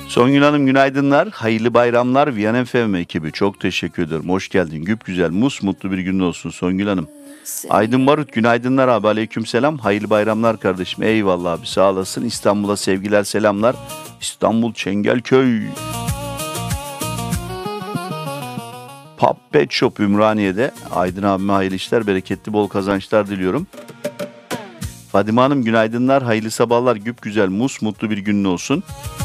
Songül Hanım günaydınlar. Hayırlı bayramlar Viyana'nın FM ekibi. Çok teşekkür ederim. Hoş geldin. Güzel, mutlu bir gün olsun Songül Hanım. Aydın Barut günaydınlar abi. Aleykümselam. Hayırlı bayramlar kardeşim. Eyvallah abi, sağ olasın. İstanbul'a sevgiler, selamlar. İstanbul Çengelköy. Pub Pet Shop Ümraniye'de. Aydın abime hayırlı işler, bereketli, bol kazançlar diliyorum. Fadime Hanım günaydınlar. Hayırlı sabahlar. Güzel, mutlu bir günün olsun.